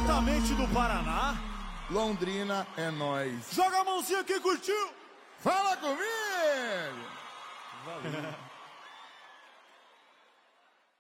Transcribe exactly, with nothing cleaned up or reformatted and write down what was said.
diretamente do Paraná. Londrina é nóis. Joga a mãozinha aqui, curtiu? Fala comigo! Valeu.